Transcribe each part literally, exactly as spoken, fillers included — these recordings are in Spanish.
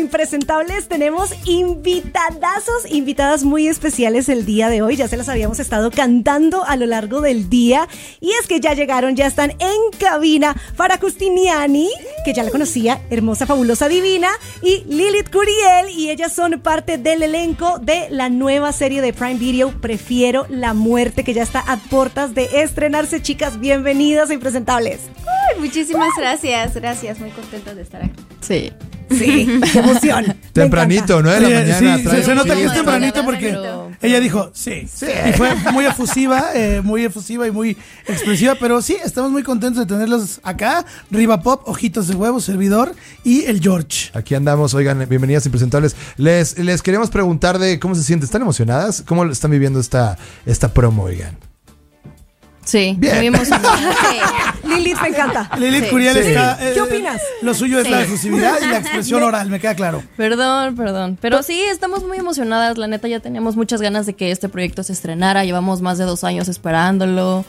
Impresentables tenemos invitadazos, invitadas muy especiales el día de hoy. Ya se las habíamos estado cantando a lo largo del día. Y es que ya llegaron, ya están en cabina Farah Custiniani, que ya la conocía, hermosa, fabulosa, divina, y Lilith Curiel. Y ellas son parte del elenco de la nueva serie de Prime Video, Prefiero la Muerte, que ya está a puertas de estrenarse. Chicas, bienvenidas a Impresentables. Uy, muchísimas gracias, gracias, muy contenta de estar aquí. Sí. Sí, qué emoción. Tempranito, ¿no? De la Sí, mañana. sí, trae- se nota sí. que es tempranito porque Pero- ella dijo sí, sí. Y fue muy efusiva, eh, muy efusiva y muy expresiva, pero sí, estamos muy contentos de tenerlos acá. Riva Pop, Ojitos de Huevo, Servidor y el George. Aquí andamos, oigan, bienvenidas Impresentables. Les, les queríamos preguntar de cómo se sienten. ¿Están emocionadas? ¿Cómo están viviendo esta, esta promo, oigan? Sí, Bien. muy emocionada. Lilith, me encanta. Lilith Sí. Curiel Sí. está. ¿Qué opinas? Lo suyo es Sí. la efusividad y la expresión oral, me queda claro. Perdón, perdón. Pero sí, estamos muy emocionadas. La neta, ya teníamos muchas ganas de que este proyecto se estrenara. Llevamos más de dos años esperándolo.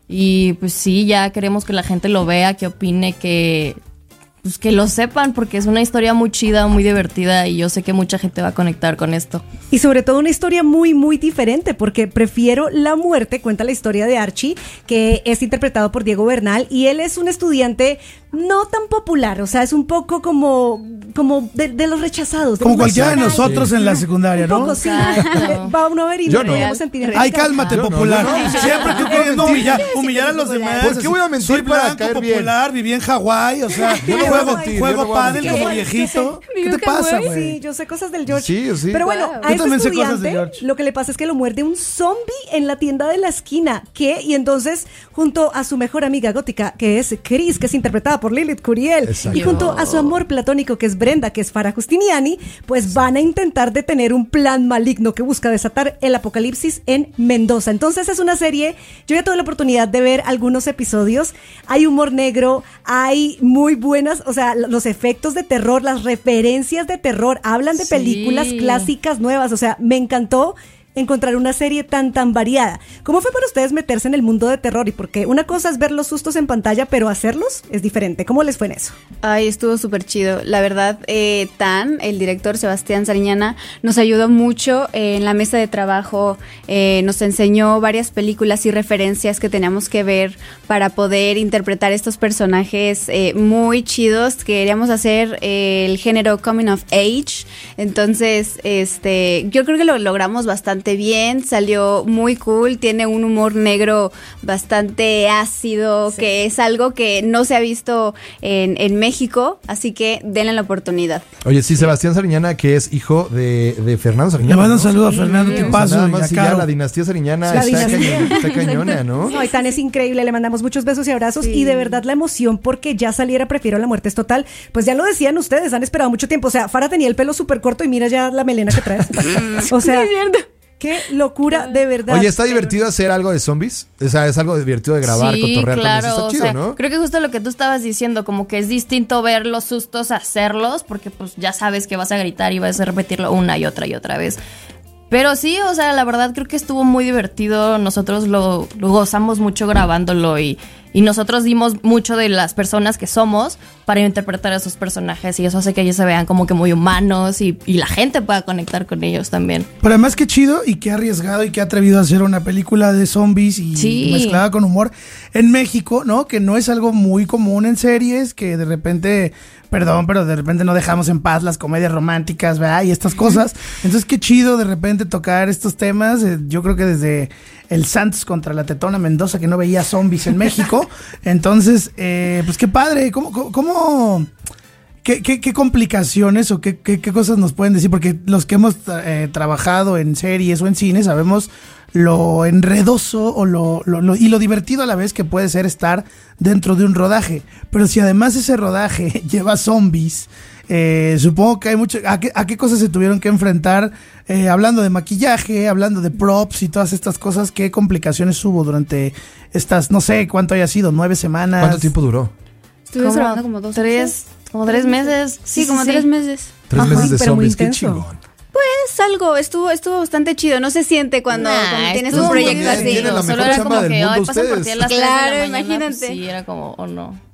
Y pues sí, ya queremos que la gente lo vea, que opine, que... Pues que lo sepan, porque es una historia muy chida, muy divertida. Y yo sé que mucha gente va a conectar con esto. Y sobre todo una historia muy, muy diferente, porque Prefiero la Muerte cuenta la historia de Archie, que es interpretado por Diego Bernal, y él es un estudiante no tan popular, o sea, es un poco como, como de, de los rechazados. de Como los cualquiera de marginados. nosotros en la secundaria, Un ¿no? poco, sí. Exacto. Va uno a ver y Yo nos no. podemos sentir Ay, cálmate, Yo no, popular. yo no. Siempre tú queriendo humillar, humillar a los demás. ¿Por qué voy a mentir Soy para blanco, caer bien? popular, viví en Hawái, o sea, Yo no voy a juego, mentir, yo juego no voy a pádel mentir. como Yo sé, viejito. yo ¿Qué sé. te pasa, Sí, güey? yo sé cosas del George. Sí, sí. Pero bueno, Wow. a Yo este también sé cosas estudiante de George. lo que le pasa es que lo muerde un zombie en la tienda de la esquina. ¿Qué? Y entonces, junto a su mejor amiga gótica, que es Chris, que es interpretada por Lilith Curiel, Exacto. y junto a su amor platónico, que es Brenda, que es Farah Custiniani, pues van a intentar detener un plan maligno que busca desatar el apocalipsis en Mendoza. Entonces es una serie, yo ya tuve la oportunidad de ver algunos episodios, hay humor negro, hay muy buenas, o sea, los efectos de terror, las referencias de terror, hablan de Sí. películas clásicas nuevas, o sea, me encantó encontrar una serie tan tan variada. ¿Cómo fue para ustedes meterse en el mundo de terror? Y porque una cosa es ver los sustos en pantalla, pero hacerlos es diferente. ¿Cómo les fue en eso? Ay, estuvo súper chido. La verdad, eh, Tan, el director Sebastián Sariñana, nos ayudó mucho eh, en la mesa de trabajo. Eh, nos enseñó varias películas y referencias que teníamos que ver para poder interpretar estos personajes eh, muy chidos. Queríamos hacer eh, el género Coming of Age. Entonces, este, yo creo que lo logramos bastante bien. Salió muy cool. Tiene un humor negro bastante ácido, Sí. que es algo que no se ha visto en, en México, así que denle la oportunidad. Oye, sí, Sebastián Sariñana, que es hijo de, de Fernando Le Sariñana. mando un ¿no? saludo a Fernando O sea, Tipazo nada y a más y ya Caro. la dinastía Sariñana La está, dinastía. cañona, está cañona, ¿no? No, Tan es increíble, le mandamos muchos besos y abrazos Sí. y de verdad la emoción porque ya saliera Prefiero la Muerte es total. Pues ya lo decían ustedes, han esperado mucho tiempo. O sea, Farah tenía el pelo súper corto y mira ya la melena que traes. O sea, qué locura, de verdad. Oye, ¿está divertido hacer algo de zombies? O sea, es algo divertido de grabar, Sí, cotorrear claro, con eso. Está o chido, sea, ¿no? creo que justo lo que tú estabas diciendo, como que es distinto ver los sustos a hacerlos, porque pues ya sabes que vas a gritar y vas a repetirlo una y otra y otra vez. Pero sí, o sea, la verdad creo que estuvo muy divertido. Nosotros lo, lo gozamos mucho grabándolo y, y nosotros dimos mucho de las personas que somos para interpretar a esos personajes y eso hace que ellos se vean como que muy humanos y, y la gente pueda conectar con ellos también. Pero además qué chido y qué arriesgado y qué atrevido a hacer una película de zombies y Sí. mezclada con humor en México, ¿no? Que no es algo muy común en series, que de repente, perdón, pero de repente no dejamos en paz las comedias románticas, ¿verdad? Y estas cosas. Entonces qué chido de repente tocar estos temas. Eh, Yo creo que desde el Santos contra la Tetona Mendoza, que no veía zombies en México. Entonces, eh, pues qué padre. ¿Cómo, cómo, cómo ¿Qué, qué, qué complicaciones o qué, qué, qué cosas nos pueden decir? Porque los que hemos eh, trabajado en series o en cine sabemos lo enredoso o lo, lo, lo, y lo divertido a la vez que puede ser estar dentro de un rodaje. Pero si además ese rodaje lleva zombies, eh, supongo que hay mucho... ¿A qué, a qué cosas se tuvieron que enfrentar? Eh, hablando de maquillaje, hablando de props y todas estas cosas, ¿qué complicaciones hubo durante estas, no sé cuánto haya sido, nueve semanas? ¿Cuánto tiempo duró? Estuvimos grabando como dos tres, meses. como tres meses. Sí, como tres meses. Tres Ajá, meses de pero muy zombies, qué intenso. chingón. Pues algo, estuvo estuvo bastante chido. No se siente cuando, Nah, cuando tienes estuvo un muy proyecto bien, así. tienen la Solo mejor era chamba como del que mundo hoy pasan por ti a ustedes. las tres de Claro, la mañana, imagínate. pues sí, era como, o no.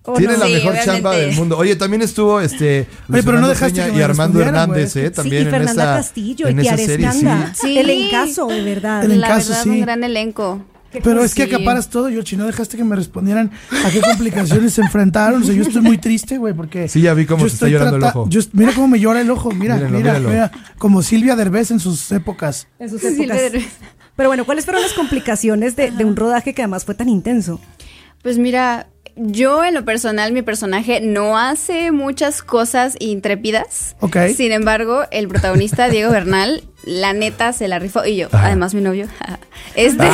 ¿O Tiene no? la Sí, mejor obviamente. chamba del mundo. Oye, también estuvo este Luis pero no Fernando dejaste Peña que me y Armando respondieran, Hernández, güey. eh, también sí, y en Fernanda esa Castillo en y esa Tiara serie, sí. Escanda. Sí. El encaso, de verdad. El La encaso, verdad, sí. un gran elenco. Qué Pero es que Sí. acaparas todo, Yoshi, no dejaste que me respondieran a qué complicaciones se enfrentaron. O sea, yo estoy muy triste, güey, porque... Sí, ya vi cómo yo se está estoy llorando el trata- ojo. yo- mira cómo me llora el ojo, mira, Mírenlo, mira, mírenlo. mira. Como Silvia Derbez en sus épocas. En sus Sí, épocas. le- Pero bueno, ¿cuáles fueron las complicaciones de, de un rodaje que además fue tan intenso? Pues mira, yo en lo personal, mi personaje no hace muchas cosas intrépidas. Ok. Sin embargo, el protagonista, Diego Bernal, la neta se la rifó. Y yo, Ajá. además mi novio. Este.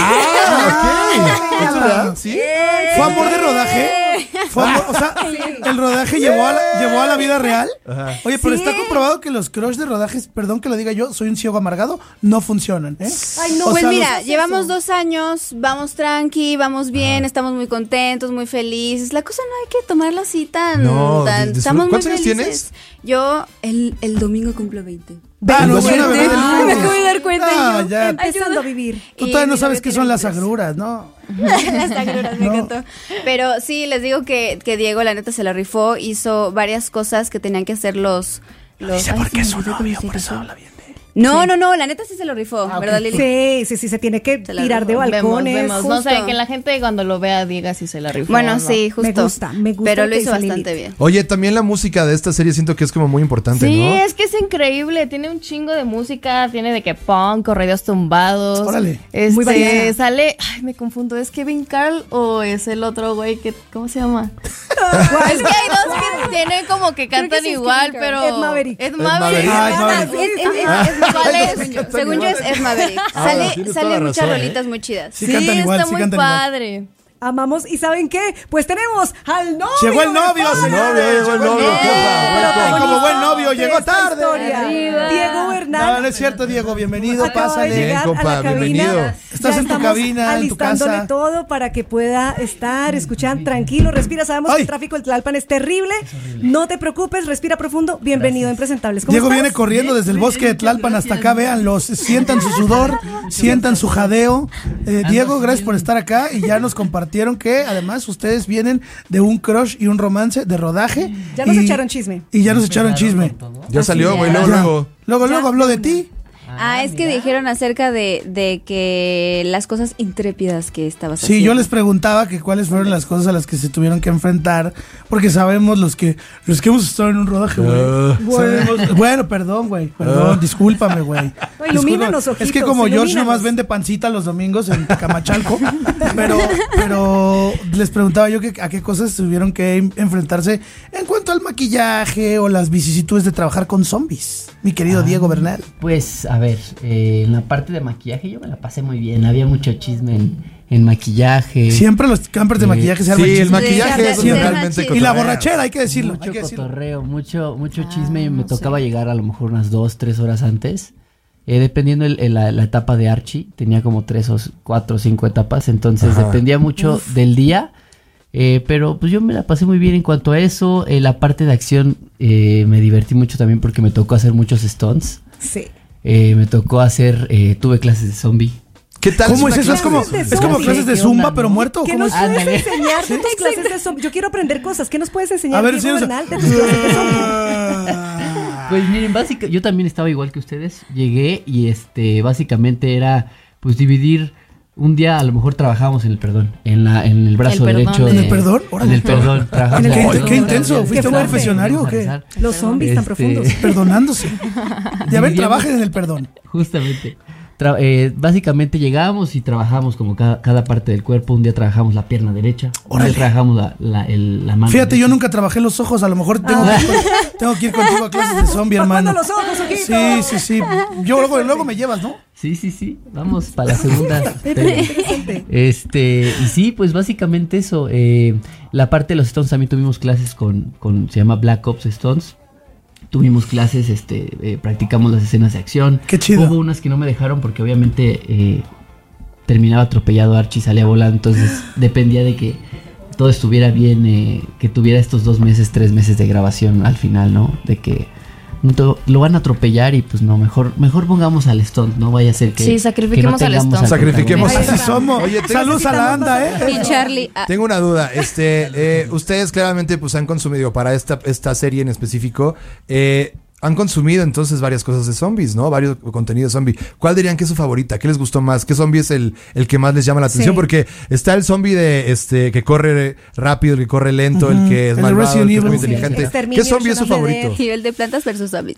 Ah, ok. ¿Es verdad? ¿Sí? ¿Fue amor de rodaje? ¿Fue amor? O sea, ¿el rodaje llevó a la, llevó a la vida real? Ajá. Oye, pero Sí. está comprobado que los crush de rodajes, perdón que lo diga yo, soy un ciego amargado, no funcionan, ¿eh? Ay, no, O Pues sea, mira, los- llevamos dos años, vamos tranqui, vamos bien, estamos muy contentos, muy felices. La cosa no hay que tomarlo así tan... No, tan disfruta- estamos muy ¿Cuántos años felices. tienes? Yo el, el domingo cumplo veinte. Ah, no, es veinte. una bebé del Ah, me lunes. acabo de dar cuenta Ah, yo. ya. Empezando a vivir. Tú Y todavía no mi sabes novio qué tiene son las veintitrés. agruras, ¿no? Las agruras, me No. encantó. Pero sí, les digo que, que Diego, la neta, se la rifó, hizo varias cosas que tenían que hacer los... los Dice ay, porque se es me su olvidó cómo novio, se por eso dice. habla bien de él. No, no, no, la neta sí se lo rifó, ¿verdad, Lili? Sí, sí, sí, se tiene que Se la tirar de rifó. balcones. Vemos, vemos. No sé, justo. que la gente cuando lo vea diga si se la rifó. Bueno, o no. sí, justo. Me gusta, me gusta Pero lo lo que hizo dice bastante Lili. bien. Oye, también la música de esta serie siento que es como muy importante, Sí, ¿no? es que es increíble, tiene un chingo de música, tiene de que punk, corridos tumbados. Órale. Este, Muy variada. sale, ay, me confundo, ¿es Kevin Carl o es el otro güey que, ¿cómo se llama? ¿Cuál? Es que hay dos que tienen como que cantan sí es igual, Kevin Carl. pero... Ed Maverick. Ed Ed Maverick. Maverick. Ah, Ed Es- Maverick. es- es- Ah. es- ¿cuál es? Cantan Según yo igual. es Ed Maverick. Ah, Sale, tienes sale toda la muchas razón, rolitas ¿eh? muy chidas. Sí, Sí, cantan igual, está sí muy cantan igual. padre. Amamos. ¿Y saben qué? Pues tenemos al novio. Llegó el novio, de señores. novio, llegó el novio, Llegó compa, Y como buen novio, de llegó esta tarde. historia. Arriba. Diego Bernal. No, no es cierto, Diego, bienvenido, Acaba de pásale. llegar Bien, compa, a la cabina. bienvenido. Ya Estás en tu estamos cabina, en tu alistándole casa. todo para que pueda estar escuchando tranquilo. Respira, sabemos que Ay. el tráfico del Tlalpan es terrible. No te preocupes, respira profundo. Bienvenido a Impresentables. ¿Cómo Diego estás? viene corriendo desde el bosque de Tlalpan hasta acá, véanlos, sientan su sudor, sientan su jadeo. Eh, Diego, gracias por estar acá y ya nos compartieron que además ustedes vienen de un crush y un romance de rodaje. Ya nos y- echaron chisme. Y ya nos echaron chisme. Ya salió, güey, luego, Ya. luego. Luego, luego habló de ti. Ah, es que dijeron acerca de, de que las cosas intrépidas que estabas haciendo. Sí, yo les preguntaba que cuáles fueron las cosas a las que se tuvieron que enfrentar, porque sabemos los que los que hemos estado en un rodaje, güey. Ah. Sabemos- bueno, perdón, güey, perdón, discúlpame, güey. No, ilumínanos, Disculpa. Es ojitos, que como George ilumínanos. nomás vende pancita los domingos en Camachalco, pero pero les preguntaba yo que a qué cosas tuvieron que em- enfrentarse en cuanto al maquillaje o las vicisitudes de trabajar con zombies, mi querido Diego Bernal. Pues, a ver, eh, en la parte de maquillaje yo me la pasé muy bien. Había mucho chisme en, en maquillaje. Siempre los campers de Eh, maquillaje se Sí, arman el chismes. maquillaje Sí, es sí, realmente sí. Y la cotorreo. borrachera, hay que decirlo. hay Mucho que decirlo. cotorreo, mucho, mucho chisme. y me tocaba llegar a lo mejor unas dos, tres horas antes. Eh, dependiendo el, el- la, la etapa de Archie, tenía como tres o s- cuatro o cinco etapas. Entonces Ajá. dependía mucho del día. Eh, pero pues yo me la pasé muy bien en cuanto a eso. Eh, la parte de acción eh, me divertí mucho también porque me tocó hacer muchos stunts. Sí. Eh, me tocó hacer, eh, tuve clases de zombie. ¿Qué tal? ¿Cómo es una eso? Es clase como, de es como zombie? clases de ¿Qué zumba, onda, pero no? muerto. ¿Qué ¿Cómo nos es? puedes Ándale. enseñar de tus clases de zombie? Yo quiero aprender cosas. ¿Qué nos puedes enseñar, A ver, Diego sí, o sea- Bernal, de tus clases de zombie? Ah. Pues miren, básicamente, yo también estaba igual que ustedes. Llegué y este, básicamente era, pues dividir. Un día a lo mejor trabajábamos en el perdón, en la, en el brazo El perdón derecho. de- ¿En el perdón? Órale. En el perdón. trabajamos En el en perdón. Qué intenso, Qué ¿fuiste un fuerte. confesionario o qué? Vamos a rezar. Los zombies tan Este, profundos. Perdonándose. Ya ven, Diríamos- trabajen en el perdón. Justamente. Tra- eh, básicamente llegábamos y trabajamos como cada, cada parte del cuerpo. Un día trabajamos la pierna derecha, un Órale. día trabajamos la, la, el- la mano. Fíjate, yo derecha. nunca trabajé los ojos. A lo mejor tengo, Ah. que, tengo que ir contigo a clases de zombie, ¿Para hermano. cuándo los ojos, ojito? Sí, sí, sí. Yo luego, luego me llevas, ¿no? Sí, sí, sí. Vamos para la segunda. Interesante. Este, y sí, pues básicamente eso. eh, la parte de los Stones también tuvimos clases con, con se llama Black Ops Stones. Tuvimos clases, este, eh, practicamos las escenas de acción. Qué chido. Hubo unas que no me dejaron porque obviamente eh, terminaba atropellado Archie, salía volando. Entonces dependía de que todo estuviera bien, eh, que tuviera estos dos meses, tres meses de grabación al final, ¿no? De que no te- lo van a atropellar y pues no, mejor mejor pongamos al stunt, no vaya a ser que Sí, sacrifiquemos que no al tengamos stunt. Sacrifiquemos. protagonista. Así somos. Oye, tengo- Saludos a la anda, ¿eh? Y Charlie. ah, Tengo una duda. Este, eh, ustedes claramente pues han consumido para esta, esta serie en específico. Eh, han consumido entonces varias cosas de zombies, ¿no? Varios contenidos zombie. ¿Cuál dirían que es su favorita? ¿Qué les gustó más? ¿Qué zombie es el, el que más les llama la atención? Sí. Porque está el zombie de este que corre rápido, el que corre lento, Ujú. el que es El de malvado, Resident el que es muy Evil. inteligente. Sí, Exterminio, ¿Qué zombie es su Shaun of the favorito? Dead. Nivel de plantas versus zombies.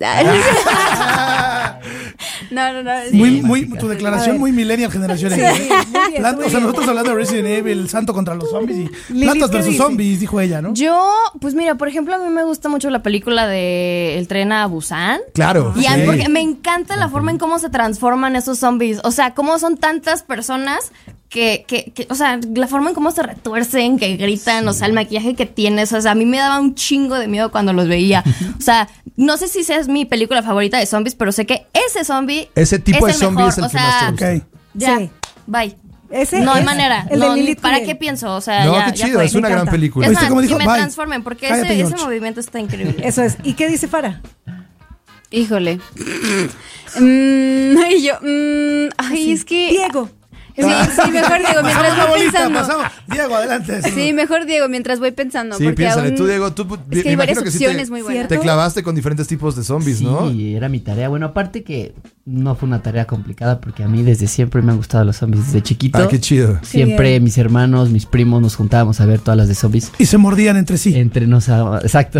No, no, no. Muy, muy, tu A declaración ver. muy millennial generación. Sí, X. muy bien, Planta- muy o sea, bien. nosotros hablando de Resident Evil, el santo contra los zombies y Lili, plantas ¿qué versus dice? zombies, dijo ella, ¿no? Yo, pues mira, por ejemplo, a mí me gusta mucho la película de El tren a Busan. Claro. Y a mí sí. porque me encanta la forma en cómo se transforman esos zombies. O sea, cómo son tantas personas que, que, que o sea, la forma en cómo se retuercen, que gritan, o sea, el maquillaje que tienes. O sea, a mí me daba un chingo de miedo cuando los veía. O sea, no sé si esa es mi película favorita de zombies, pero sé que ese zombie. Ese tipo de el zombie mejor. es el O que más sea, te gusta. Ok. Ya, Sí. bye. Ese no hay es manera. el de No, Lilith ¿para Curiel. qué pienso? O sea, No, ya, qué ya chido, fue. es una me gran encanta. película. Es ¿Viste más, cómo dijo? que me Bye. transformen, porque Cállate, ese, ese George. movimiento está increíble. Eso es. ¿Y qué dice Farah? Híjole. Mm, y yo, mm, ay, es que. Diego. Sí, sí, mejor Diego, mientras Pasamos la voy bolita, pensando. pasamos. Diego, adelante. Sí, mejor Diego, mientras voy pensando. Sí, porque piénsale. aún- Tú, Diego, tú Es me que hay varias imagino que sí opciones te, muy buenas. te clavaste con diferentes tipos de zombies, Sí, ¿no? era mi tarea. Bueno, aparte que no fue una tarea complicada porque a mí desde siempre me han gustado los zombies. Desde chiquito, Ah, qué chido. siempre bien. mis hermanos, mis primos nos juntábamos a ver todas las de zombies. Y se mordían entre sí. Entre nos, ah, exacto.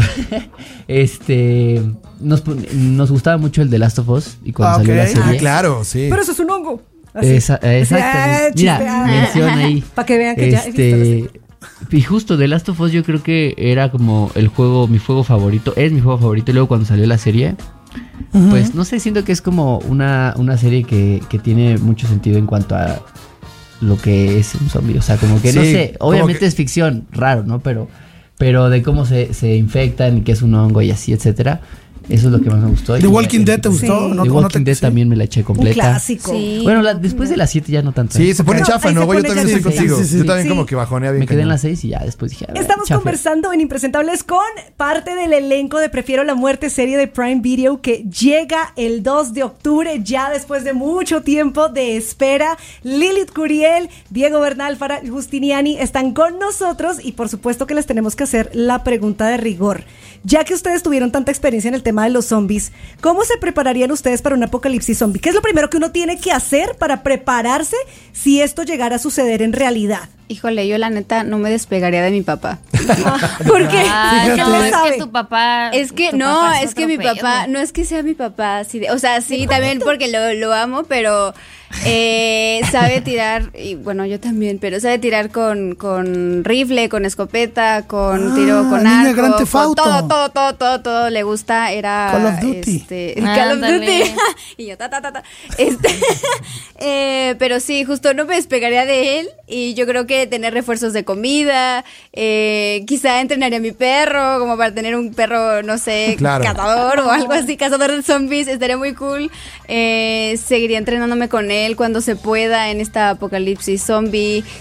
este, nos, pon- nos gustaba mucho el de Last of Us y cuando Ah, salió la ok. serie. Ah, claro, sí. Pero eso es un hongo. Así. Esa- exacto. Ah, Mira, chiste, ah. mención ahí. Para que vean que ya he visto la serie. Este, y justo The Last of Us yo creo que era como el juego, mi juego favorito, es mi juego favorito. Y luego cuando salió la serie, pues no sé, siento que es como una, una serie que, que tiene mucho sentido en cuanto a lo que es un zombie. O sea, como que no Sí, sé, como obviamente que- es ficción, raro, ¿no? Pero, pero de cómo se, se infectan y que es un hongo y así, etcétera. Eso es lo que más me gustó. The Y- Walking Dead, ¿te gustó? Sí. ¿No- The no Walking te- Dead sí? también me la eché Un completa. clásico. Sí. Bueno, la- después de las siete ya no tanto. Sí, se pone No, chafa, ahí ¿no? se Güey, yo pone también estoy chafa. contigo. Sí, sí, sí. Yo también Sí. como que bajonea bien. Me quedé en cañón. las seis y ya después dije, a ver, Estamos chafe. conversando en Impresentables con parte del elenco de Prefiero la Muerte, serie de Prime Video que llega el dos de octubre, ya después de mucho tiempo de espera. Lilith Curiel, Diego Bernal, Farah Justiniani están con nosotros y por supuesto que les tenemos que hacer la pregunta de rigor. Ya que ustedes tuvieron tanta experiencia en el tema de los zombies, ¿cómo se prepararían ustedes para un apocalipsis zombie? ¿Qué es lo primero que uno tiene que hacer para prepararse si esto llegara a suceder en realidad? Híjole, yo la neta no me despegaría de mi papá. ¿Por qué? Ah, Fíjate. no, es ¿Sabe? que tu papá. Es que tu no, papá es que otro mi pedo. papá, no es que sea mi papá, así de- o sea, sí, también porque lo, lo amo, pero eh, sabe tirar, y bueno, yo también, pero sabe tirar con, con rifle, con escopeta, con Ah, tiro con niña arco, Grand Theft con Auto. todo, todo, todo, todo, todo le gusta, era Call of Duty. este, Call of Ándale. Duty. Y yo, ta, ta, ta, ta. Este, eh, pero sí, justo no me despegaría de él y yo creo que tener refuerzos de comida, eh, quizá entrenaría a mi perro como para tener un perro, no sé, Claro. cazador o algo así, cazador de zombies, estaría muy cool. Eh, seguiría entrenándome con él cuando se pueda en esta apocalipsis zombie.